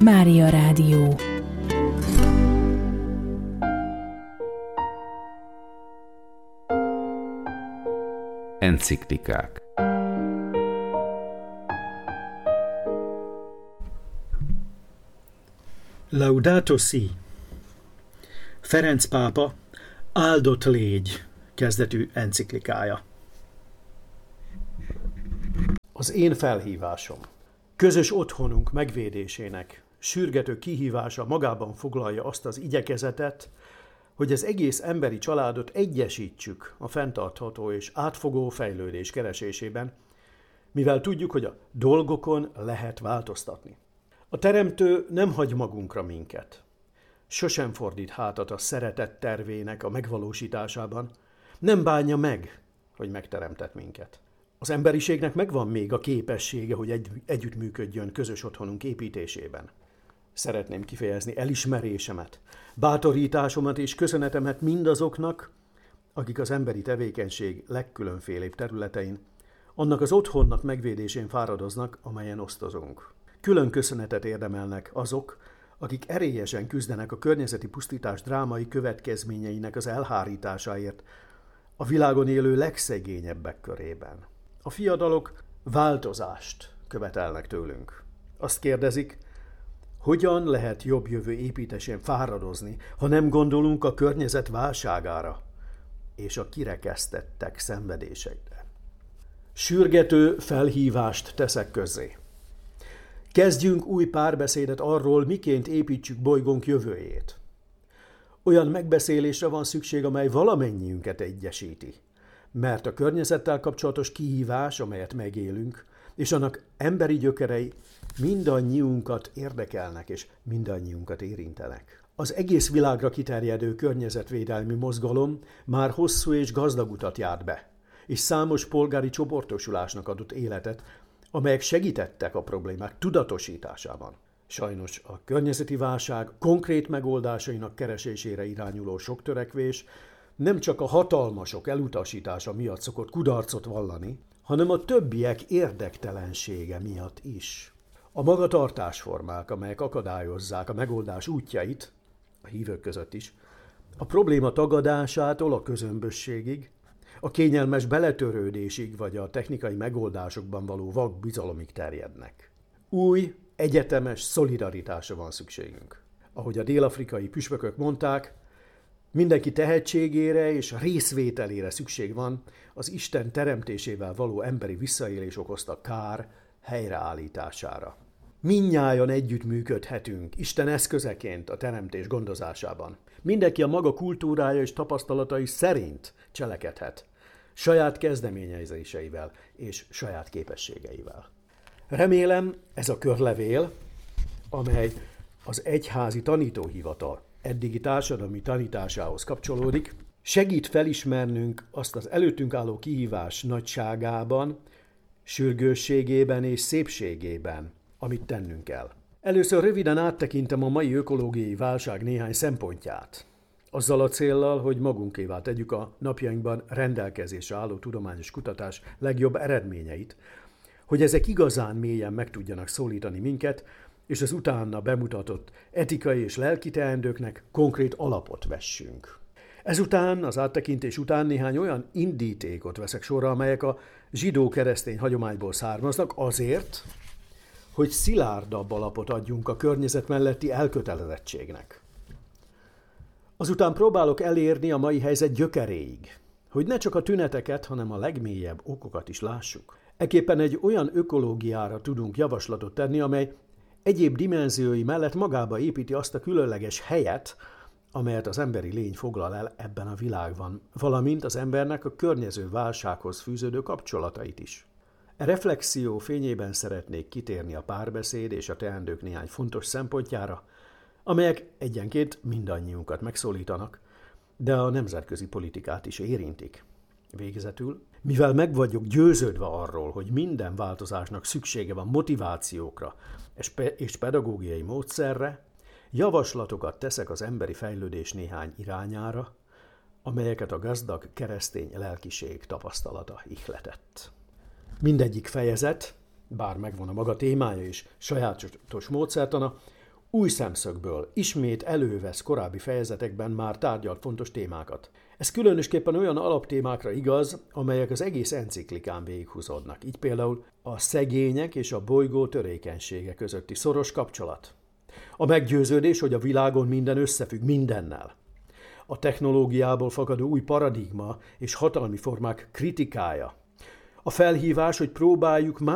Mária Rádió. Enciklikák. Laudato si. Ferenc pápa áldott légy kezdetű enciklikája. Az én felhívásom. Közös otthonunk megvédésének sürgető kihívása magában foglalja azt az igyekezetet, hogy az egész emberi családot egyesítsük a fenntartható és átfogó fejlődés keresésében, mivel tudjuk, hogy a dolgokon lehet változtatni. A Teremtő nem hagy magunkra minket. Sosem fordít hátat a szeretet tervének a megvalósításában, nem bánja meg, hogy megteremtett minket. Az emberiségnek megvan még a képessége, hogy együttműködjön közös otthonunk építésében. Szeretném kifejezni elismerésemet, bátorításomat és köszönetemet mindazoknak, akik az emberi tevékenység legkülönfélébb területein, annak az otthonnak megvédésén fáradoznak, amelyen osztozunk. Külön köszönetet érdemelnek azok, akik erélyesen küzdenek a környezeti pusztítás drámai következményeinek az elhárításáért a világon élő legszegényebbek körében. A fiatalok változást követelnek tőlünk. Azt kérdezik, hogyan lehet jobb jövő építésén fáradozni, ha nem gondolunk a környezet válságára és a kirekesztettek szenvedéseire. Sürgető felhívást teszek közzé. Kezdjünk új párbeszédet arról, miként építsük bolygónk jövőjét. Olyan megbeszélésre van szükség, amely valamennyiünket egyesíti, mert a környezettel kapcsolatos kihívás, amelyet megélünk, és annak emberi gyökerei mindannyiunkat érdekelnek és mindannyiunkat érintenek. Az egész világra kiterjedő környezetvédelmi mozgalom már hosszú és gazdag utat járt be, és számos polgári csoportosulásnak adott életet, amelyek segítettek a problémák tudatosításában. Sajnos a környezeti válság konkrét megoldásainak keresésére irányuló sok törekvés nem csak a hatalmasok elutasítása miatt szokott kudarcot vallani, hanem a többiek érdektelensége miatt is. A magatartásformák, amelyek akadályozzák a megoldás útjait, a hívők között is, a probléma tagadásától a közömbösségig, a kényelmes beletörődésig vagy a technikai megoldásokban való vak bizalomig terjednek. Új, egyetemes szolidaritásra van szükségünk. Ahogy a dél-afrikai püspökök mondták, mindenki tehetségére és részvételére szükség van az Isten teremtésével való emberi visszaélés okozta kár helyreállítására. Mindnyájan együttműködhetünk Isten eszközeként a teremtés gondozásában. Mindenki a maga kultúrája és tapasztalatai szerint cselekedhet, saját kezdeményezéseivel és saját képességeivel. Remélem, ez a körlevél, amely az egyházi tanítóhivatal eddigi társadalmi tanításához kapcsolódik, segít felismernünk azt az előttünk álló kihívás nagyságában, sürgősségében és szépségében, amit tennünk kell. Először röviden áttekintem a mai ökológiai válság néhány szempontját, azzal a céllal, hogy magunkévá tegyük a napjainkban rendelkezésre álló tudományos kutatás legjobb eredményeit, hogy ezek igazán mélyen meg tudjanak szólítani minket, és az utána bemutatott etikai és lelki teendőknek konkrét alapot vessünk. Ezután, az áttekintés után néhány olyan indítékot veszek sorra, amelyek a zsidó-keresztény hagyományból származnak azért, hogy szilárdabb alapot adjunk a környezet melletti elkötelezettségnek. Azután próbálok elérni a mai helyzet gyökeréig, hogy ne csak a tüneteket, hanem a legmélyebb okokat is lássuk. Ekképpen egy olyan ökológiára tudunk javaslatot tenni, amely egyéb dimenziói mellett magába építi azt a különleges helyet, amelyet az emberi lény foglal el ebben a világban, valamint az embernek a környező válsághoz fűződő kapcsolatait is. E reflexió fényében szeretnék kitérni a párbeszéd és a teendők néhány fontos szempontjára, amelyek egyenként mindannyiunkat megszólítanak, de a nemzetközi politikát is érintik. Végezetül, mivel meg vagyok győződve arról, hogy minden változásnak szüksége van motivációkra és pedagógiai módszerre, javaslatokat teszek az emberi fejlődés néhány irányára, amelyeket a gazdag keresztény lelkiség tapasztalata ihletett. Mindegyik fejezet, bár megvan a maga témája és sajátos módszertana, új szemszögből ismét elővesz korábbi fejezetekben már tárgyalt fontos témákat. Ez különösképpen olyan alaptémákra igaz, amelyek az egész enciklikán végighúzódnak. Így például a szegények és a bolygó törékenysége közötti szoros kapcsolat. A meggyőződés, hogy a világon minden összefügg mindennel. A technológiából fakadó új paradigma és hatalmi formák kritikája. A felhívás, hogy próbáljuk